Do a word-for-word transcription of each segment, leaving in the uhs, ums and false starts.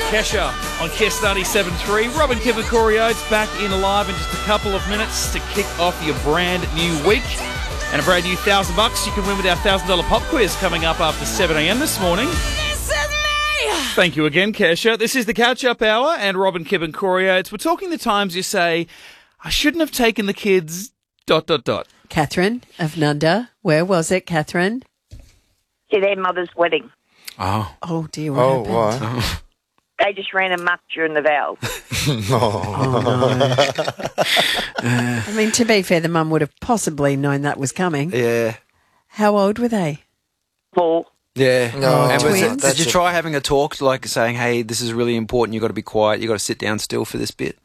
Kesha on Kiss ninety-seven point three. Robin, Kip and Corey Oates back in live in just a couple of minutes to kick off your brand new week. And a brand new thousand bucks you can win with our one thousand dollars pop quiz coming up after seven a.m. this morning. This is me! Thank you again, Kesha. This is the Catch-Up Hour and Robin, Kip and Corey Oates. We're talking the times you say, I shouldn't have taken the kids... dot, dot, dot. Catherine of Nunda. Where was it, Catherine? To their mother's wedding. Oh. Oh, dear, what Oh, happened? what? They just ran amok during the vows. I mean, to be fair, the mum would have possibly known that was coming. Yeah. How old were they? Four. Yeah. No, and was it, twins. did you try having a talk, like saying, hey, this is really important, you've got to be quiet, you've got to sit down still for this bit?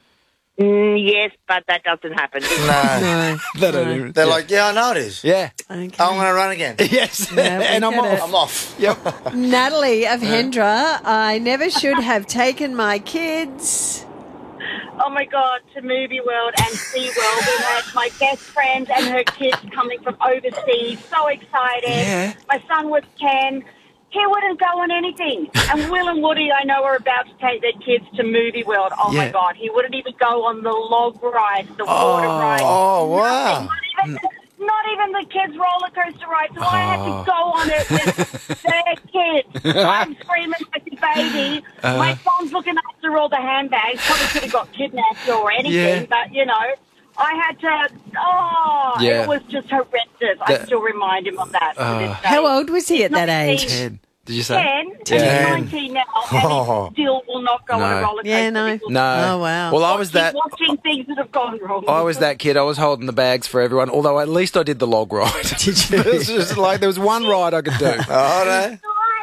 Mm, yes, but that doesn't happen. No. No. They don't even- They're yeah. like, yeah, I know it is. Yeah. Okay. I'm going to run again. Yes. Yeah, we and I'm get it. off. I'm off. Yep. Natalie of Hendra. I never should have taken my kids. Oh my God, to Movie World and SeaWorld. We had my best friend and her kids coming from overseas. So excited. Yeah. My son was ten. He wouldn't go on anything. And Will and Woody, I know, are about to take their kids to Movie World. Oh Yeah. my God, he wouldn't even go on the log ride, the water ride. Oh, wow. Not even, not even the kids' roller coaster ride. So I had to go on it with their kids. I'm screaming like a baby. Uh. My son's looking after all the handbags. Probably could have got kidnapped or anything, Yeah. but you know, I had to. Oh, Yeah. it was just horrendous. I That- still remind him of that. to this day. How old was he at that age? Ten. Did you say? ten, and he's Ten. nineteen now, and Oh. he still will not go on No. a roller coaster. Yeah, no. because No. Oh, wow. Well, I was he's that. watching things that have gone wrong. I was that kid. I was holding the bags for everyone. Although at least I did the log ride. Did you? It was just like there was one ride I could do. Oh, no.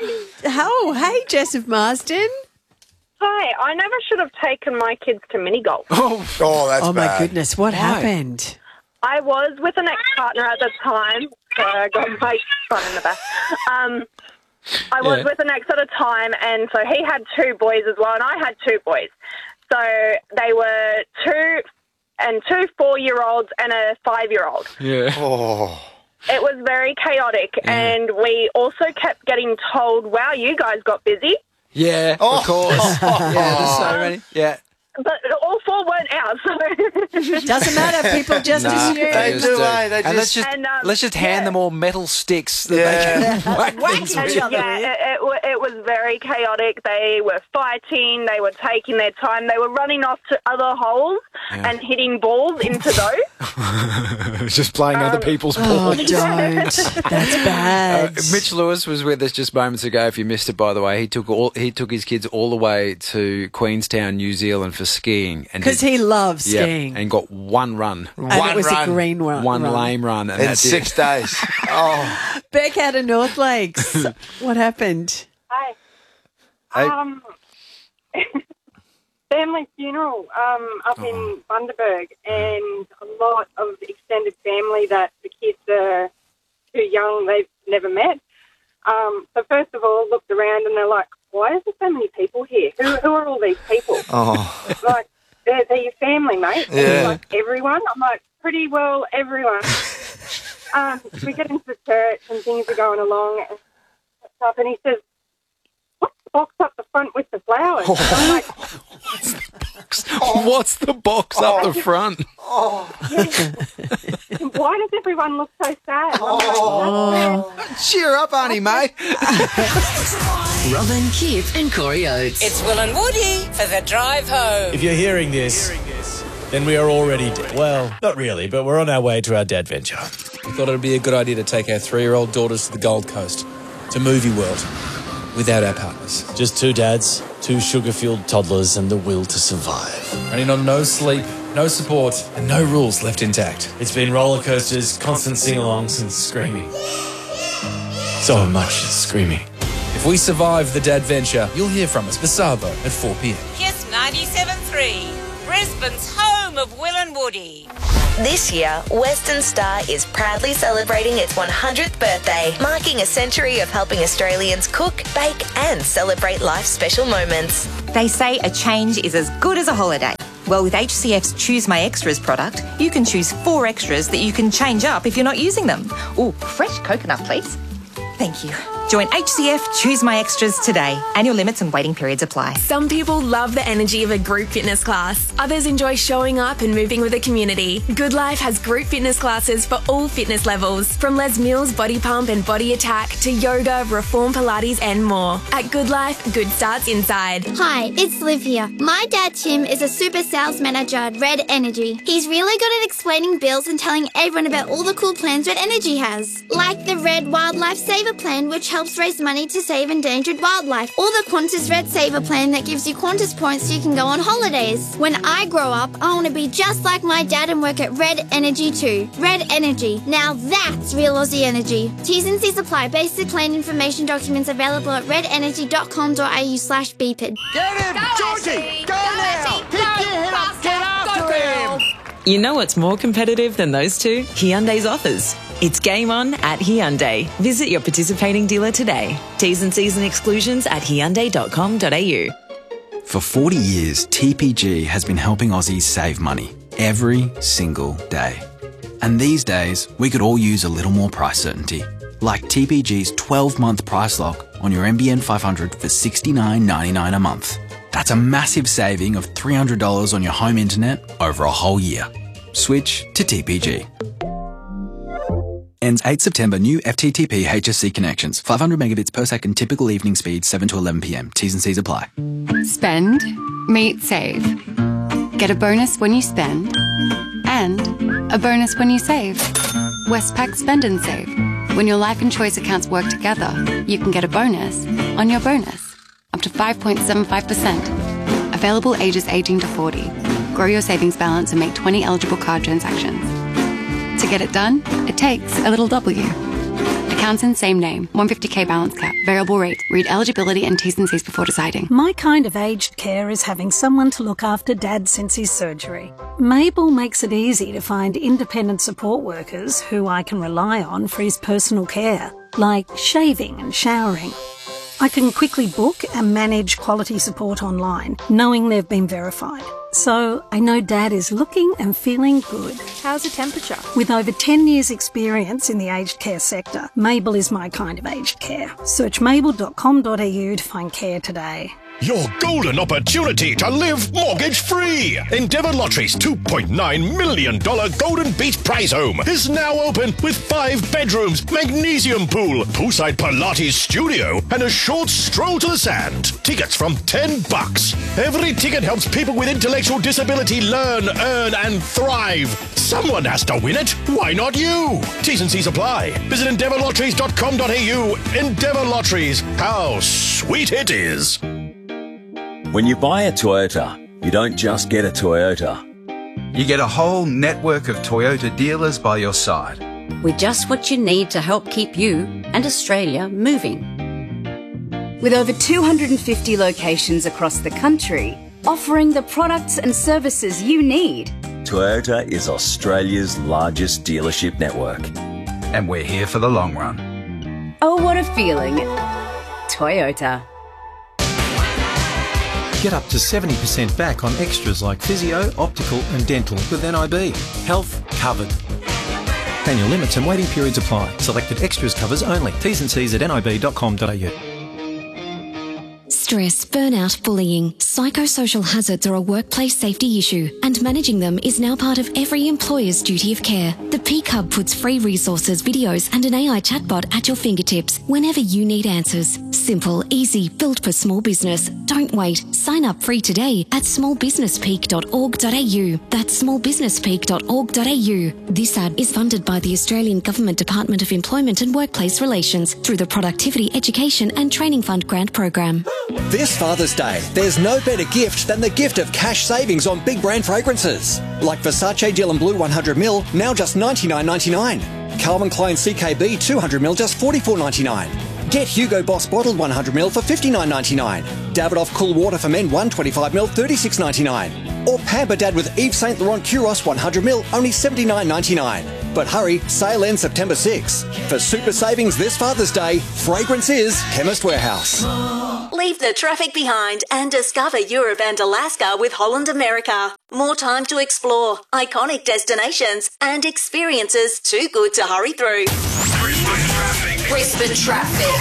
Oh, hey, Jess of Marsden. Hi, I never should have taken my kids to mini golf. Oh, Oh, that's Oh, my bad. goodness. What Why? happened? I was with an ex-partner at the time. Sorry, I got my son in the back. Um, I was Yeah. with an ex at a time, and so he had two boys as well, and I had two boys. So they were two and two four-year-olds and a five-year-old. yeah. Oh. It was very chaotic, and we also kept getting told, wow, you guys got busy. Yeah, Oh. of course. Yeah, there's so many. Yeah. But all four weren't out, so... Doesn't matter. People just Nah, assume. They just do, do. eh? They and let's just- just And, um, let's just hand yeah. them all metal sticks that Yeah. they can whack Whack things each with. other. Yeah, it, it, wa- it was very chaotic. They were fighting. They were taking their time. They were running off to other holes Yeah. and hitting balls into those. just playing other Um, people's Oh, balls. don't. That's Uh, bad. Mitch Lewis was with us just moments ago. If you missed it, by the way, he took all he took his kids all the way to Queenstown, New Zealand for skiing, and Because did- he loves yeah, skiing. and got one run, And One it was run. a green one. one run. lame run, and In that's six it. days. Oh. Beck out of North Lakes. What happened? Hi. Hey. Um, family funeral um, up Oh. in Bundaberg, and a lot of extended family that the kids are too young, they've never met. Um, so first of all, looked around and they're like, why is there so many people here? Who, who are all these people? Oh. Like, they're, they're your family, mate. And Yeah. he's like, everyone? I'm like, pretty well everyone. um, we get into the church and things are going along and stuff, and he says, what's the box up the front with the flowers? I'm like, What's the box up the front? why does everyone look so sad? I'm like, Oh. Cheer up, Arnie, mate. Robin, Kip and Corey Oates. It's Will and Woody for the drive home. If you're hearing this, then we are already dead. Well, not really, but we're on our way to our dad venture. We thought it would be a good idea to take our three-year-old daughters to the Gold Coast, to Movie World, without our partners. Just two dads, two sugar-fueled toddlers, and the will to survive. Running on no sleep, no support, and no rules left intact. It's been roller coasters, constant sing-alongs, and screaming. So much screaming. If we survive the dad venture, you'll hear from us, Basavo, at four p.m. Kiss ninety-seven point three, Brisbane's home of Will and Woody. This year, Western Star is proudly celebrating its one hundredth birthday, marking a century of helping Australians cook, bake and celebrate life's special moments. They say a change is as good as a holiday. Well, with H C F's Choose My Extras product, you can choose four extras that you can change up if you're not using them. Ooh, fresh coconut, please. Thank you. Join H C F Choose My Extras today. Annual limits and waiting periods apply. Some people love the energy of a group fitness class. Others enjoy showing up and moving with a community. Good Life has group fitness classes for all fitness levels, from Les Mills Body Pump and Body Attack to yoga, Reform Pilates and more. At Good Life, good starts inside. Hi, it's Liv here. My dad Tim is a super sales manager at Red Energy. He's really good at explaining bills and telling everyone about all the cool plans Red Energy has. Like the Red Wildlife Saver Plan, which helps raise money to save endangered wildlife, or the Qantas Red Saver Plan that gives you Qantas points so you can go on holidays. When I grow up, I want to be just like my dad and work at Red Energy too. Red Energy. Now that's real Aussie energy. T's and C's apply. Basic plan information documents available at redenergy.com.au slash BPID. Get him! Go Georgie! Go, go now! Hit your head up! Get after him! You know what's more competitive than those two? Hyundai's offers. It's game on at Hyundai. Visit your participating dealer today. T's and C's and exclusions at hyundai dot com dot a u. For forty years, T P G has been helping Aussies save money every single day. And these days, we could all use a little more price certainty. Like T P G's twelve-month price lock on your N B N five hundred for sixty-nine ninety-nine a month. That's a massive saving of three hundred dollars on your home internet over a whole year. Switch to T P G. Ends eighth September. New F T T P H S C connections. five hundred megabits per second. Typical evening speed seven to eleven p m. T's and C's apply. Spend, meet, save. Get a bonus when you spend and a bonus when you save. Westpac Spend and Save. When your life and choice accounts work together, you can get a bonus on your bonus. Up to five point seven five percent. Available ages eighteen to forty. Grow your savings balance and make twenty eligible card transactions. To get it done, it takes a little W. Accounts in same name. one hundred fifty k balance cap. Variable rate. Read eligibility and T's and C's before deciding. My kind of aged care is having someone to look after Dad since his surgery. Mabel makes it easy to find independent support workers who I can rely on for his personal care, like shaving and showering. I can quickly book and manage quality support online, knowing they've been verified. So I know Dad is looking and feeling good. How's the temperature? With over ten years experience in the aged care sector, Mabel is my kind of aged care. Search mabel dot com dot a u to find care today. Your golden opportunity to live mortgage-free. Endeavour Lottery's two point nine million dollars Golden Beach Prize Home is now open with five bedrooms, magnesium pool, poolside Pilates studio, and a short stroll to the sand. Tickets from ten bucks. Every ticket helps people with intellectual disability learn, earn, and thrive. Someone has to win it. Why not you? T's and C's apply. Visit endeavour lotteries dot com dot a u. Endeavour Lotteries. How sweet it is. When you buy a Toyota, you don't just get a Toyota. You get a whole network of Toyota dealers by your side. With just what you need to help keep you and Australia moving. With over two hundred fifty locations across the country, offering the products and services you need. Toyota is Australia's largest dealership network. And we're here for the long run. Oh, what a feeling. Toyota. Get up to seventy percent back on extras like physio, optical and dental with N I B. Health covered. Annual limits and waiting periods apply. Selected extras covers only. T's and C's at n i b dot com dot a u. Stress, burnout, bullying, psychosocial hazards are a workplace safety issue, and managing them is now part of every employer's duty of care. The Peak Hub puts free resources, videos and an A I chatbot at your fingertips whenever you need answers. Simple, easy, built for small business. Don't wait. Sign up free today at small business peak dot org dot a u. That's small business peak dot org dot a u. This ad is funded by the Australian Government Department of Employment and Workplace Relations through the Productivity, Education and Training Fund grant program. This Father's Day, there's no better gift than the gift of cash savings on big brand fragrances. Like Versace Dylan Blue one hundred milliliters, now just ninety-nine ninety-nine. Calvin Klein C K B two hundred milliliters, just forty-four ninety-nine. Get Hugo Boss bottled one hundred milliliters for fifty-nine ninety-nine. Davidoff Cool Water for Men one hundred twenty-five milliliters, thirty-six ninety-nine. Or Pamper Dad with Yves Saint Laurent Curos one hundred milliliters, only seventy-nine ninety-nine. But hurry, sale ends September sixth. For super savings this Father's Day, fragrance is Chemist Warehouse. Leave the traffic behind and discover Europe and Alaska with Holland America. More time to explore, iconic destinations and experiences too good to hurry through. Brisbane traffic.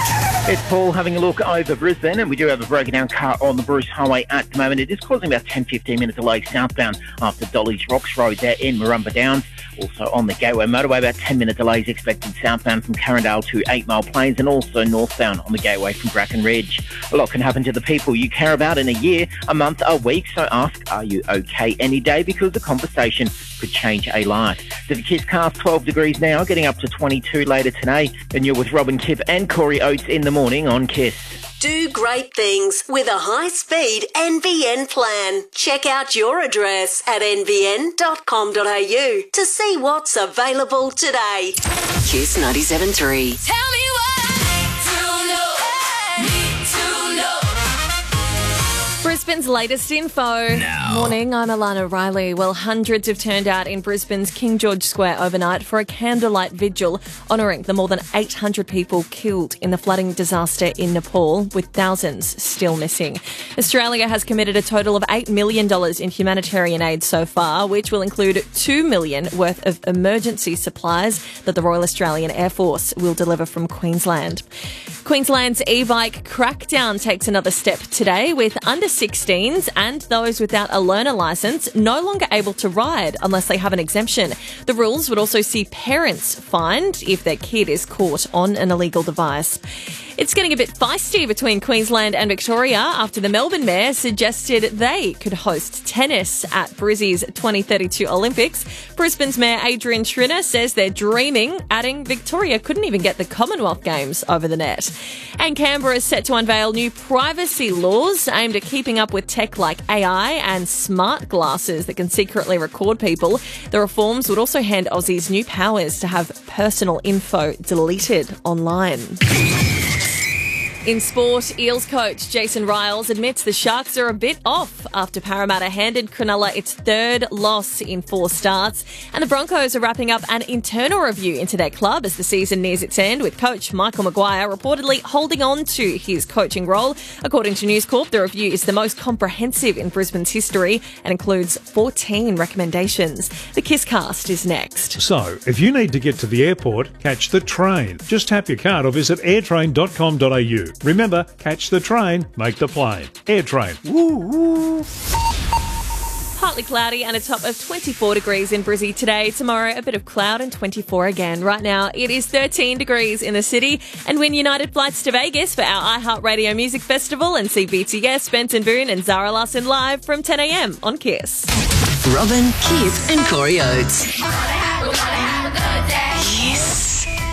It's Paul having a look over Brisbane, and we do have a broken down car on the Bruce Highway at the moment. It is causing about ten to fifteen minute delay southbound after Dolly's Rocks Road there in Marumba Downs. Also on the Gateway Motorway, about ten minute delays expected southbound from Carindale to eight Mile Plains, and also northbound on the Gateway from Bracken Ridge. A lot can happen to the people you care about in a year, a month, a week, so ask, are you okay any day? Because the conversation could change a life. To the Kiss Cast, twelve degrees now, getting up to twenty-two later today. And you're with Robin Kip and Corey Oates in the morning on Kiss. Do great things with a high-speed N B N plan. Check out your address at n b n dot com dot a u to see what's available today. Kiss ninety-seven point three. Tell me what to know. Need to know. Brisbane's latest info. Now. Morning, I'm Alana Riley. Well, hundreds have turned out in Brisbane's King George Square overnight for a candlelight vigil honouring the more than eight hundred people killed in the flooding disaster in Nepal, with thousands still missing. Australia has committed a total of eight million dollars in humanitarian aid so far, which will include two million dollars worth of emergency supplies that the Royal Australian Air Force will deliver from Queensland. Queensland's e-bike crackdown takes another step today, with under sixteens and those without a learner licence no longer able to ride unless they have an exemption. The rules would also see parents fined if their kid is caught on an illegal device. It's getting a bit feisty between Queensland and Victoria after the Melbourne Mayor suggested they could host tennis at Brizzy's twenty thirty-two Olympics. Brisbane's Mayor Adrian Schrinner says they're dreaming, adding Victoria couldn't even get the Commonwealth Games over the net. And Canberra is set to unveil new privacy laws aimed at keeping up with tech like A I and smart glasses that can secretly record people. The reforms would also hand Aussies new powers to have personal info deleted online. In sport, Eels coach Jason Riles admits the Sharks are a bit off after Parramatta handed Cronulla its third loss in four starts. And the Broncos are wrapping up an internal review into their club as the season nears its end, with coach Michael Maguire reportedly holding on to his coaching role. According to News Corp, the review is the most comprehensive in Brisbane's history and includes fourteen recommendations. The Kiss Cast is next. So, if you need to get to the airport, catch the train. Just tap your card or visit airtrain dot com dot a u. Remember, catch the train, make the plane. Airtrain. Woo woo. Partly cloudy and a top of twenty-four degrees in Brizzy today. Tomorrow, a bit of cloud and twenty-four again. Right now, it is thirteen degrees in the city. And win United flights to Vegas for our iHeartRadio Music Festival and see B T S, Benton Boone and Zara Larsson live from ten a.m. on Kiss. Robin, Kip and Corey Oates. Yes.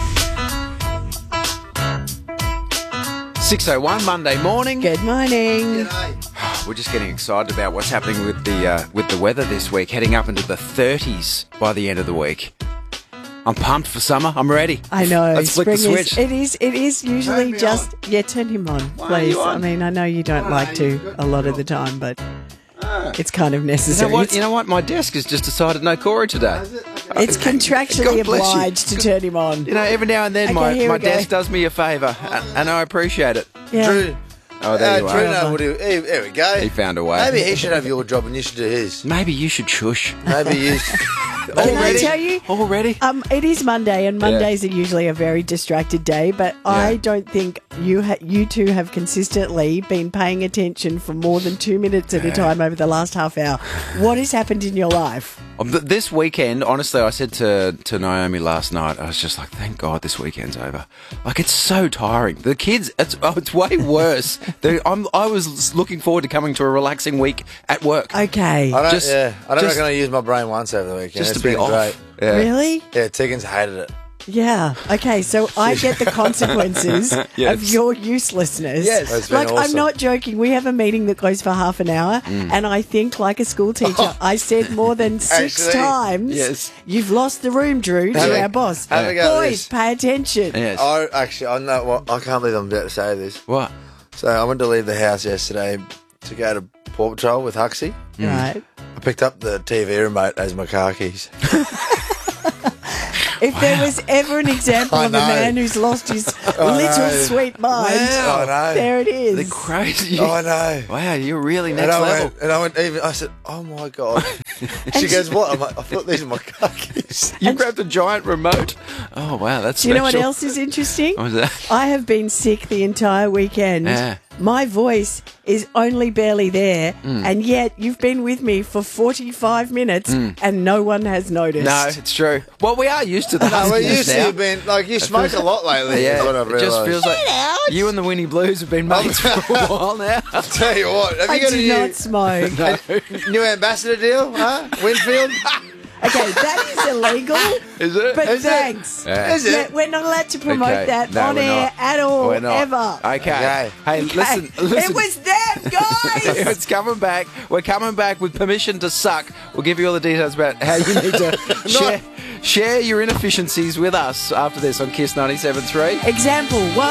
six oh one Monday morning. Good morning. We're just getting excited about what's happening with the uh, with the weather this week, heading up into the thirties by the end of the week. I'm pumped for summer. I'm ready. I know. Let's flick the switch. Is, it is. It is usually just on. yeah. Turn him on, Why please. on? I mean, I know you don't like to a lot of the time, but it's kind of necessary. You know what? You know what? My desk has just decided no Corey today. It's contractually obliged to turn him on. You know, every now and then Okay, my, here my we go. desk does me a favour, and, and I appreciate it. Yeah. Drew. Oh, there uh, you Drew are. know what he, here, here we go. He found a way. Maybe he should have your job and you should do his. Maybe you should shush. Maybe you Can I tell you? Already? Um, it is Monday, and Yeah. Mondays are usually a very distracted day. But I don't think you ha- you two have consistently been paying attention for more than two minutes at a time over the last half hour. What has happened in your life? Um, th- this weekend, honestly, I said to, to Naomi last night, I was just like, thank God this weekend's over. Like, it's so tiring. The kids, it's oh, it's way worse. They're- I'm, I was looking forward to coming to a relaxing week at work. Okay. I don't, Just- yeah, I don't just- reckon I used my brain once over the weekend. Just It's to be been off. great. Yeah. Really? Yeah, Tiggins hated it. Yeah. Okay. So I get the consequences Yes. of your uselessness. Yes. That's been Like, I'm awesome. not joking. We have a meeting that goes for half an hour, Mm. and I think, like a school teacher, I said more than six Actually, times, yes. "You've lost the room, Drew," to Have a- our boss. have a go at Boys, this. pay attention. I actually, I know what. I can't believe I'm about to say this. What? So I went to leave the house yesterday to go to Paw Patrol with Huxley. Right. I picked up the T V remote as my car keys. If there was ever an example I of a know. man who's lost his I little know. sweet mind, Wow. I know. there it is. They're crazy. I know. Wow, you're really next And I level. went, and I went even. I said, "Oh my god!" She goes, "What?" I'm like, "I thought these are my car keys." You grabbed a giant remote. Oh, wow, that's Do you know what special. else is interesting? What was that? I have been sick the entire weekend. Yeah. My voice is only barely there, Mm. and yet you've been with me for forty-five minutes Mm. and no one has noticed. No, it's true. Well, we are used to that. No, we're used now. to you being like you smoke a lot lately. Yeah, is what I've it just realised. feels like you and the Winnie Blues have been mates for a while now. I'll tell you what. Have I you got do a new, not smoke. a new ambassador deal? Huh? Winfield? Okay, that is illegal. Is it? But Is it? thanks. Yeah. Is it? Yeah, we're not allowed to promote Okay. that No, on we're air not. at all, We're not. ever. Okay. Okay. Hey, listen, listen. It was them, guys. It's coming back. We're coming back with permission to suck. We'll give you all the details about how you need to share, share your inefficiencies with us after this on Kiss ninety-seven point three. Example one.